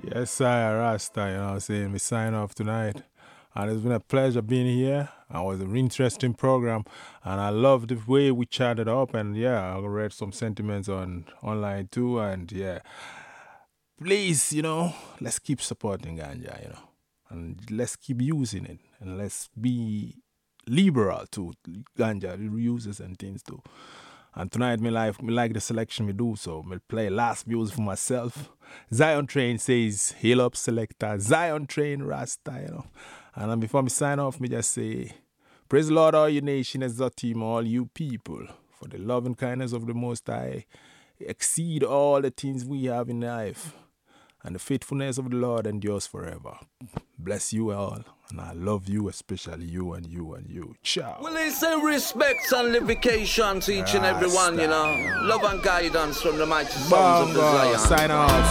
Yes, I Rasta, you know what I'm saying? We sign off tonight. And it's been a pleasure being here. It was an interesting program. And I love the way we chatted up. And yeah, I read some sentiments on online too. And yeah, please, let's keep supporting ganja, and let's keep using it. And let's be liberal to ganja users and things too. And tonight, me like the selection we do, so me play last music for myself. Zion Train says, "Heal up, selector." Zion Train, Rasta, And then before me sign off, me just say, praise the Lord, all you nation, as a team, all you people, for the love and kindness of the Most High exceed all the things we have in life, and the faithfulness of the Lord endures forever. Bless you all, and I love you, especially you and you and you. Ciao. Well, they say respect and livication to each and every one, Love and guidance from the mighty sons of the Bongo, Zion. sign off.